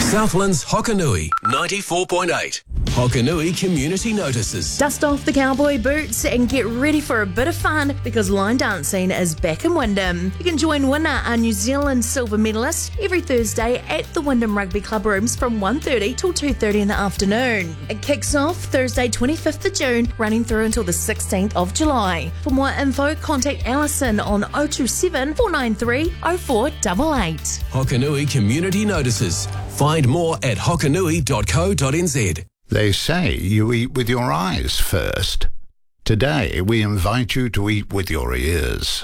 Southland's Hokanui 94.8. Hokanui Community Notices. Dust off the cowboy boots and get ready for a bit of fun because line dancing is back in Wyndham. You can join Winner, our New Zealand silver medalist, every Thursday at the Wyndham Rugby Club rooms from 1:30 till 2:30 in the afternoon. It kicks off Thursday 25th of June, running through until the 16th of July. For more info, contact Alison on 027 493 0488. Hokanui Community Notices. Find more at hokanui.co.nz. They say you eat with your eyes first. Today, we invite you to eat with your ears.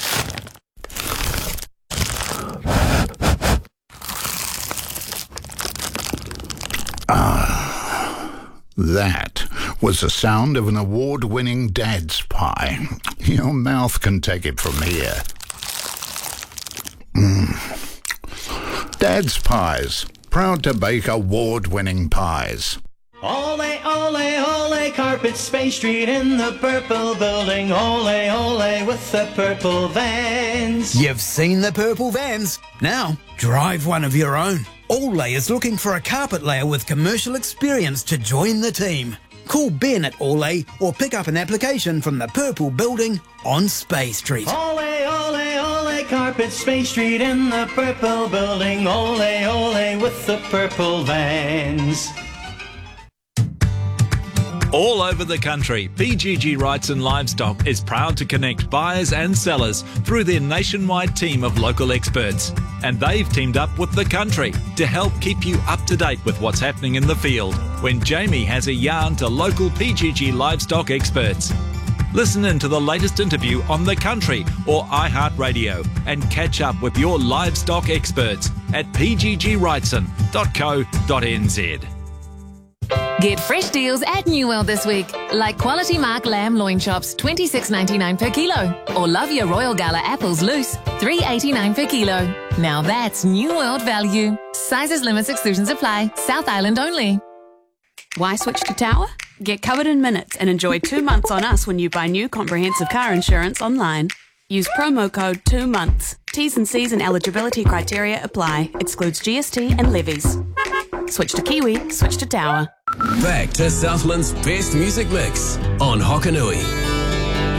That was the sound of an award-winning Dad's Pie. Your mouth can take it from here. Dad's Pies, proud to bake award-winning pies. Ole, ole, ole, Carpet Space Street in the purple building. Ole, ole, with the purple vans. You've seen the purple vans. Now, drive one of your own. Ole is looking for a carpet layer with commercial experience to join the team. Call Ben at Ole or pick up an application from the purple building on Space Street. Ole, ole, ole, Carpet Space Street in the purple building. Ole, ole, with the purple vans. All over the country, PGG Wrightson Livestock is proud to connect buyers and sellers through their nationwide team of local experts. And they've teamed up with The Country to help keep you up to date with what's happening in the field when Jamie has a yarn to local PGG Livestock experts. Listen in to the latest interview on The Country or iHeartRadio and catch up with your livestock experts at pggwrightson.co.nz. Get fresh deals at New World this week, like Quality Mark lamb loin chops, $26.99 per kilo, or Love Your Royal Gala apples loose, $3.89 per kilo. Now that's New World value. Sizes, limits, exclusions apply. South Island only. Why switch to Tower? Get covered in minutes and enjoy 2 months on us when you buy new comprehensive car insurance online. Use promo code 2 months. T's and C's and eligibility criteria apply. Excludes GST and levies. Switch to Kiwi, switch to Tower. Back to Southland's best music mix on Hokanui.